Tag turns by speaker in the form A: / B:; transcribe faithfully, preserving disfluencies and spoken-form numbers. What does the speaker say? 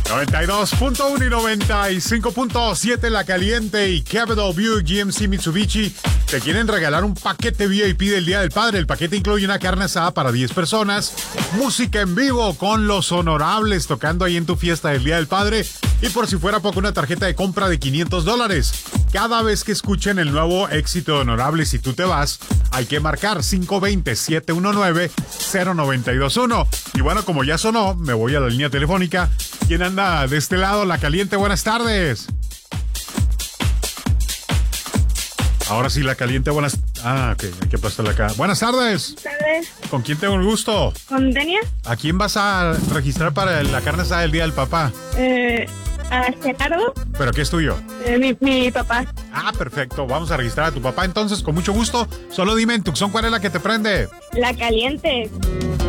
A: noventa y dos punto uno y noventa y cinco punto siete La Caliente y Capital Buick G M C Mitsubishi te quieren regalar un paquete V I P del Día del Padre. El paquete incluye una carne asada para diez personas, música en vivo con Los Honorables tocando ahí en tu fiesta del Día del Padre y por si fuera poco una tarjeta de compra de quinientos dólares. Cada vez que escuchen el nuevo éxito de Honorables y tú te vas, hay que marcar cinco dos cero, siete uno nueve, cero nueve dos uno. Y bueno, como ya sonó, me voy a la línea telefónica. ¿Quién anda de este lado? La Caliente, buenas tardes. Ahora sí, La Caliente, buenas... Ah, ok, hay que pasarla acá. Buenas tardes.
B: Buenas tardes.
A: ¿Con quién tengo el gusto?
B: ¿Con Denia?
A: ¿A quién vas a registrar para la carne asada del Día del Papá?
B: Eh, a Gerardo.
A: ¿Pero qué es tuyo?
B: Eh, mi, mi papá.
A: Ah, perfecto. Vamos a registrar a tu papá entonces, con mucho gusto. Solo dime en Tucson, ¿cuál es la que te prende?
B: La Caliente.